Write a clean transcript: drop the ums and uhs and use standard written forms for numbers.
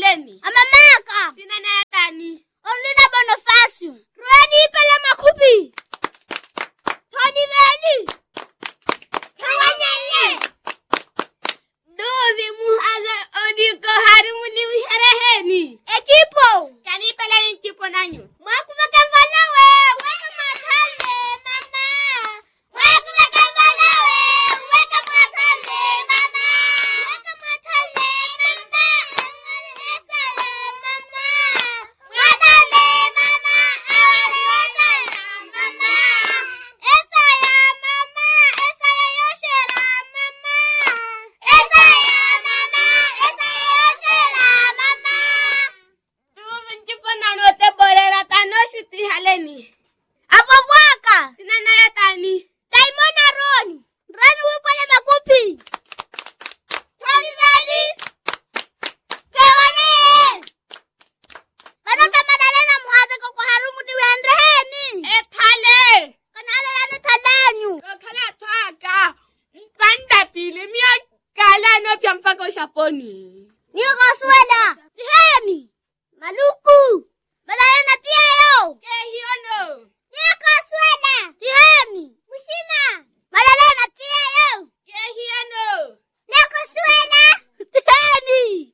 haleni. Amamaka. Sina na yatani. Olina Bonifacio. Rani pele makupi. Tony Veli. Kawanyeye. Dovi muhaza odiko harumuni uhereheni. Equipo. Kani pele nchipo nanyo. Mwakuma kambana we. Weka matale mama. Mwakuma kambana we. Weka matale mama. Weka matale mama. Esa mama. Matale mama. Esa mama. Esa ya mama. Esa ya yoshera mama. Esa ya mama. Esa ya yoshera mama. Dovi nchipo nanyo te borera tanoshiti haleni. Apo mwaka. Sina na yatani. Daimona Roni. Roni wipole makupi. Tony Veli. Kewane. Banoka madalena muhaza koko harumu ni wendeheni. Ethale. Kanala lana talanyu. Kokhala twaka. Mpanda pili miya kala no pya mpaka ushaponi. Niyo kasuela. Tiheni. Maluku. Madalena tiyayo. Kehiono. Niyo kasuela. Tiheni. Mushima. Madalena tiyayo. Kehiono. Niyo kasuela. Tiheni.